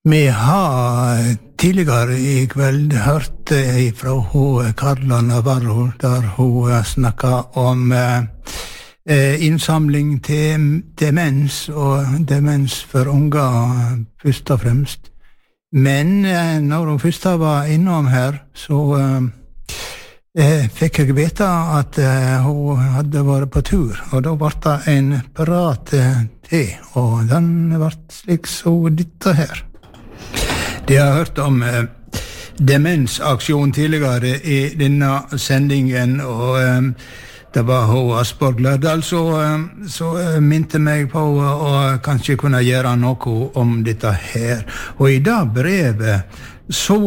Vi har tidligere I kveld hørt fra hun Carla Navarro, der hun snakket om innsamling til demens, og demens for unger først og fremst. Men når hun først var innom her, så fikk jeg vite at hun hadde vært på tur, og da ble det en prat til, og den ble slik så dette her. De har hørt om demensaksjon tidligere I denne sendingen, og det var hun Asborg Lørdal så minte meg på å kanskje kunne gjøre noe om dette her. Og I det brevet så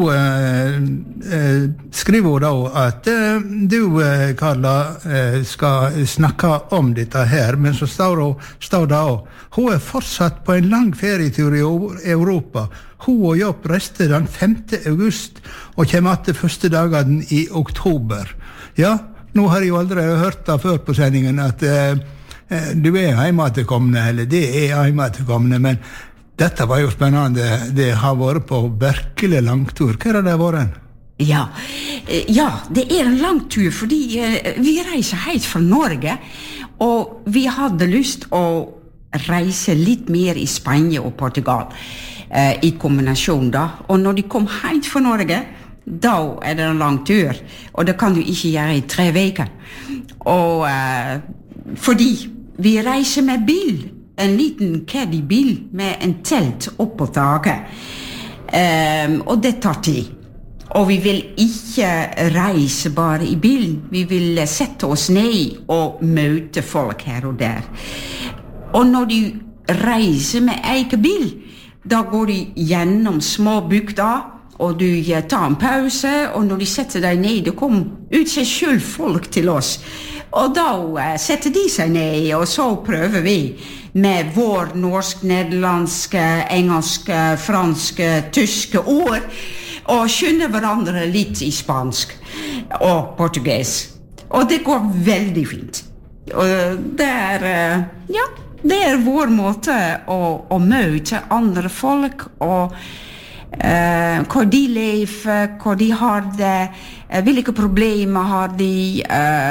skriver hun da at du, Carla, skal snakke om dette her, men så står det hun fortsatt på en lang ferietur I Europa. Hun og Jobb reiste den 5. august og kommer til første dagen I oktober. Ja, nå har jeg jo aldri hørt det før på sendingen at du heimatilkommende, eller det heimatilkommende, men dette var jo spennende. Det har vært på virkelig langtur. Hva har det vært? Ja, det en lang tur, fordi vi reiser helt fra Norge, og vi hadde lyst å reise litt mer I Spania og Portugal, I kombinasjon da. Og når de kom helt fra Norge, da det en lang tur, og det kan du ikke gjøre I 3 veker. Og fordi vi reiser med bil, en liten caddy-bil med en telt opp på taket, og det tar tid. Og vi vil ikke reise bare I bilen, vi vil sette oss ned og møte folk her og der. Og når de reiser med egen bil, da går de gjennom små bygder, og du tar en pause, og når de setter deg ned, det kommer ut seg selv folk til oss. Og da setter de seg ned, og så prøver vi med vår norsk, nederlandske, engelske, franske, tyske ord, og skjønner hverandre litt I spansk og portugis. Og det går veldig fint. Og det vår måte å møte andre folk, og hvor de lever, hvor de har det, hvilke problemer har de,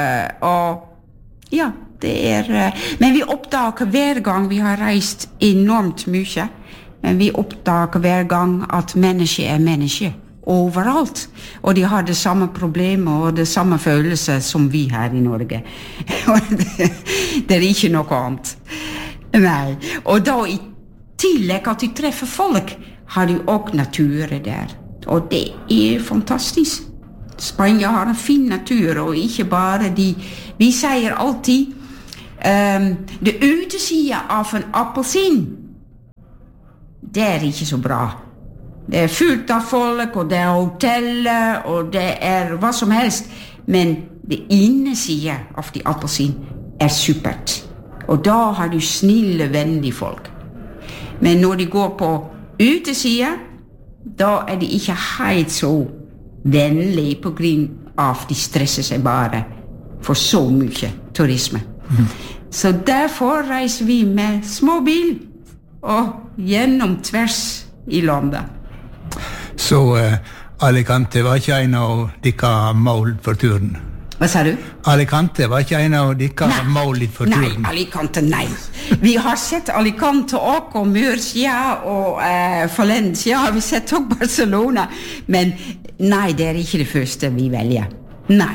og ja, det men vi oppdager hver gang vi har reist enormt mye, men vi oppdager hver gang at menneske menneske overalt, og de har det samme problemet og det samme følelse som vi her I Norge. Det ikke noe annet. Nei, og da I tillegg at de treffer folk, har de også naturen der, og det fantastisk. Spania har en fin natur, og ikke bare vi sier alltid det utesida av en appelsin, det ikke så bra. Det fullt av folk, og det hoteller, og det hva som helst, men det innesida av de appelsin supert. Og da har du snille, vennlige folk. Men når de går på utesida, da de ikke helt så vennlige på grunn av de stresser seg bare for så mye turisme. Så derfor reiser vi med småbil og gjennom tvers I landet. Så Alicante var ikke en av dere mål for turen? Hva sa du? Alicante var ikke en av dere mål for turen? Nei, Alicante, nei. Vi har sett Alicante og Murcia og Valencia, har vi sett også Barcelona, men nei, det ikke det første vi velger. Nei.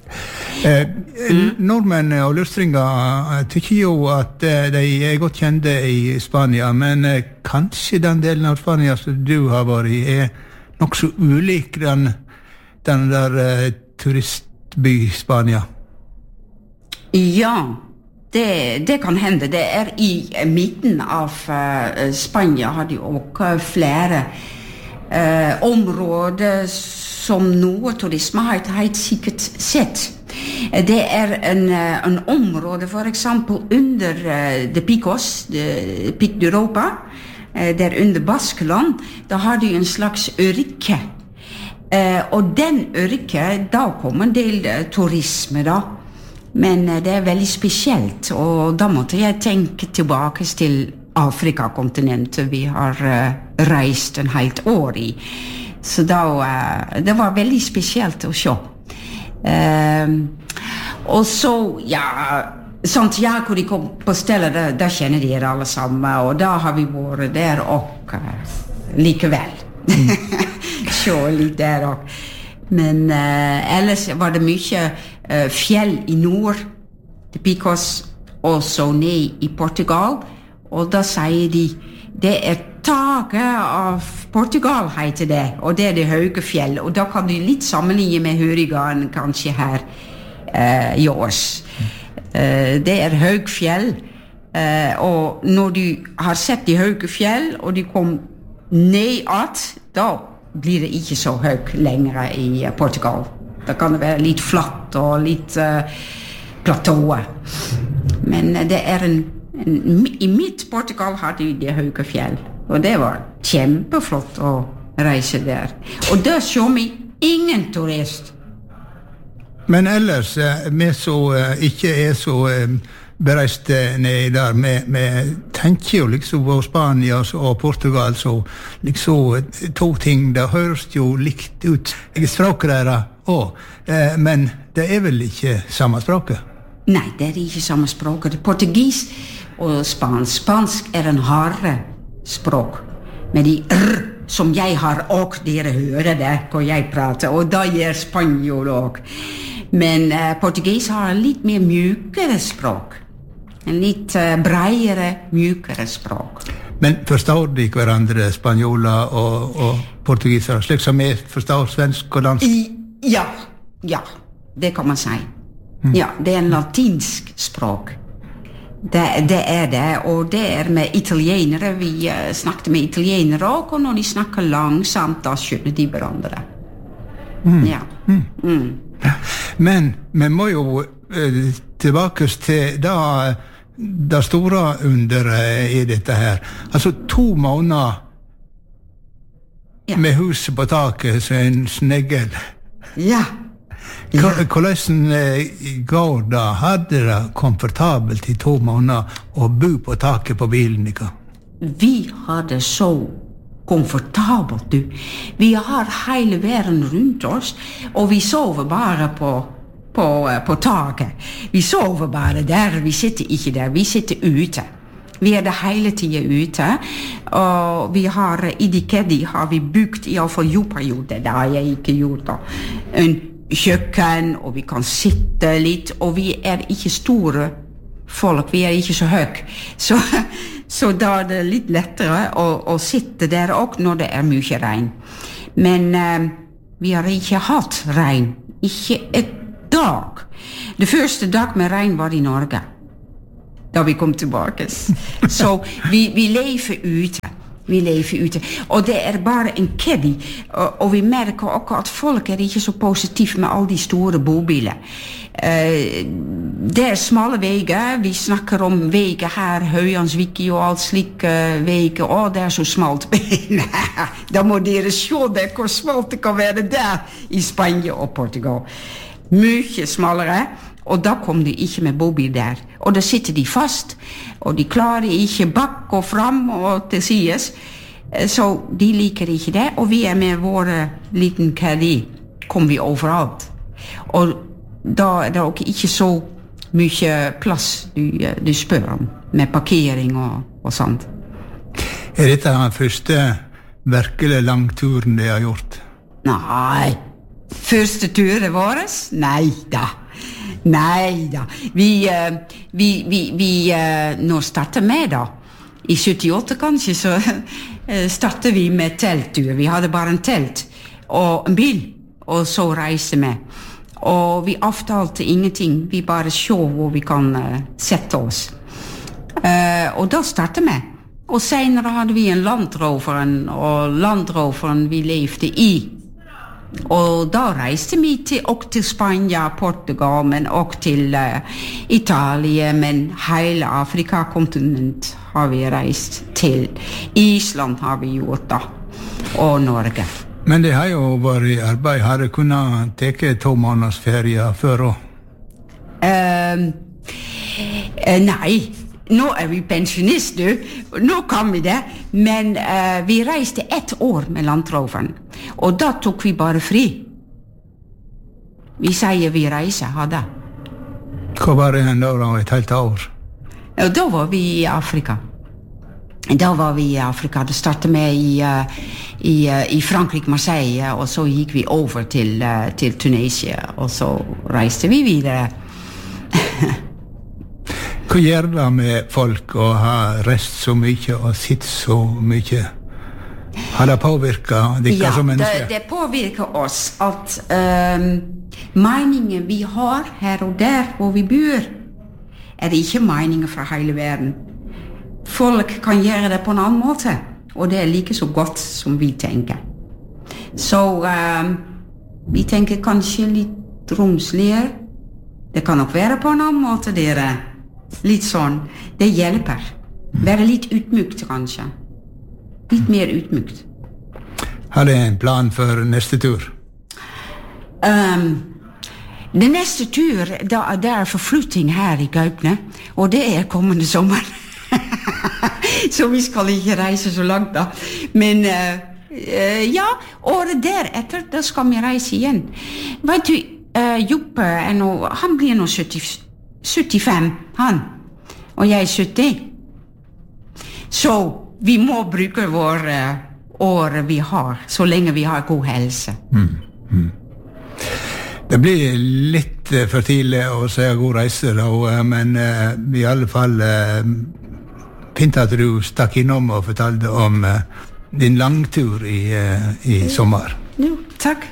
Nordmenn og lustringer tykker jo at de godt kjente I Spania, men kanskje den delen av Spania som du har vært I nok så ulik den der turistby Spania. Ja, det kan hende. Det I midten av Spania har de også flere områder som noe turisme har helt sikkert sett. Det en område for eksempel under de Picos, Pic d'Europa, der under Baskeland, da har de en slags ørke. Og den ørke, da kommer en del turisme da. Men det veldig spesielt, og da måtte jeg tenke tilbake til Afrikakontinentet vi har reist en helt år i. Så det var veldig spesielt å se. Og så, Santiago de kom på stedet, da kjenner de alle sammen, og da har vi vært der og likevel. Se litt der og. Men ellers var det mye fjell i nord, til Picos, og så ned i Portugal, og da sier de, det taket av Portugal heter det, og det det høye fjell, og da kan du litt sammenligne med Hurrigan kanskje her i års. Det høye fjell, og når du har sett de høye fjell, og de kom ned at, da blir det ikke så høyt lenger i Portugal. Da kan det være litt flatt og litt platået. Men det i mitt Portugal hadde vi det høye fjell, og det var kjempeflott å reise der. Og da så vi ingen turist. Men ellers, vi så ikke så bereist ned der, vi tenker jo liksom på Spania og Portugal, så liksom to ting, det høres jo likt ut. Språket der men det vel ikke samme språket? Nei, det ikke samme språket. Portugis og spansk. Spansk en hardere språk, med de som jeg har, og dere hører det hvor jeg prater, og da gjør spanjol også. Men portugis har litt mer mjukere språk. En litt bredere, mjukere språk. Men forstår de hverandre, spanjoler og portugiser, slik som vi forstår svensk og dansk? Ja, det kan man si. Ja, det en latinsk språk. Det det, og det med italienere. Vi snakket med italienere også, og når de snakker langsomt, da skjønner de hverandre. Ja. Men vi må jo tilbake til det store underet i dette her. Altså 2 måneder med huset på taket som en snegel. Ja. Hvordan går det? Hadde det komfortabelt i 2 måneder å bo på taket på bilen? Vi hadde så komfortabelt, du. Vi har hele verden rundt oss, og vi sover bare på taket. Vi sover bare der, vi sitter ikke der, vi sitter ute. Vi det hele tiden ute, og vi har, i Dikedi har vi bygd, i alle fall jordperioder, det har jeg ikke gjort da, en kjøkken, og vi kan sitte litt, og vi ikke store folk, vi ikke så høy, så da det litt lettere å sitte der også når det mye regn. Men vi har ikke hatt regn, ikke et dag. Det første dag med regn var i Norge, da vi kom tilbake. Så vi lever ute. Vi lever ute. Og det bare en keddy. Og vi merker også at folk ikke så positive med alle de store bobiler. Det smale veier. Vi snakker om veier her, Høyansviki og alt slik veier. Å, det så smalt. Nei, da må dere se det, hvor smalt det kan være der i Spania og Portugal. Mye smalere. Og da kom de ikke med bobil der. Og da sitter de fast, og de klarer ikke bak og fram og til sides. Så de liker ikke det, og vi med våre liten caddy, kom vi overalt. Og da det også ikke så mye plass du spør om, med parkering og sånt. Dette den første virkelig langturen de har gjort? Nei, første turen vår? Nei da. Vi nå startet med da. I 78 kanskje så startet vi med telttur. Vi hadde bare en telt og en bil, og så reiste vi. Og vi avtalte ingenting. Vi bare så hvor vi kan sette oss. Og da startet vi. Og senere hadde vi en Landroveren, og Landroveren vi levde i. Og da reiste vi til Spania, Portugal, men også til Italia, men hele Afrikakontinent har vi reist til. Island har vi gjort da, og Norge. Men det har jo vært i arbeid. Har det kunnet teke 2 måneders ferie før også? Nei, Nå vi pensjonist, du. Nå kan vi det. Men vi reiste 1 år med landroveren. Og da tok vi bare fri. Vi sier vi reiser, hadde. Hva var det da, et helt år? Og da var vi i Afrika. Det startet med i Frankrike, Marseille, og så gikk vi over til Tunisia, og så reiste vi videre. Hva gjør det med folk å ha reist så mye og sitt så mye? Har det påvirket dere som mennesker? Ja, det påvirker oss at meningen vi har her og der hvor vi bor, ikke meninger fra hele verden. Folk kan gjøre det på en annen måte, og det like så godt som vi tenker. Så vi tenker kanskje litt romsligere. Det kan nok være på en annen måte, dere. Litt sånn. Det hjelper. Være litt utmykt, kanskje. Litt mer utmykt. Har du en plan for neste tur? Det neste tur, det forflytting her i Gaupne, og det kommende sommer. Så vi skal ikke reise så langt da. Men ja, året deretter, da skal vi reise igjen. Vet du, Joppe han blir nå 75, han. Og jeg 70. Så vi må bruke vår år vi har, så lenge vi har god helse. Det blir litt for tidlig å si god reise da, men i alle fall fint at du stakk innom og fortalte om din langtur i sommer. Jo, takk.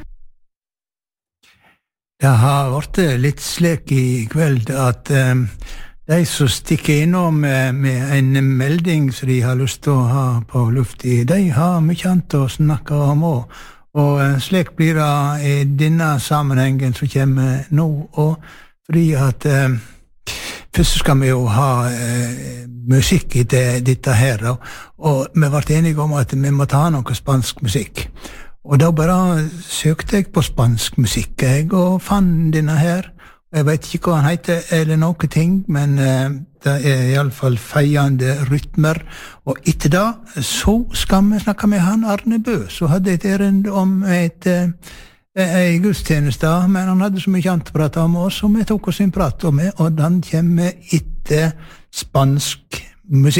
Det har vært litt slik i kveld at de som stikker innom med en melding som de har lyst til å ha på luft i, de har mye annet å snakke om også. Og slik blir det i denne sammenhengen som kommer nå, og fordi at først skal vi jo ha musikk i dette her, og vi ble enige om at vi måtte ha noe spansk musikk. Og da bare søkte jeg på spansk musikk, og fant denne her. Jeg vet ikke hva han heter eller noe ting, men det i alle fall feiende rytmer. Og etter det så skal vi snakke med han Arne Bø, så hadde et erend om en gudstjeneste, men han hadde så mye annet å prate om oss, og vi tok oss en prat om det, og den kommer etter spansk musikk.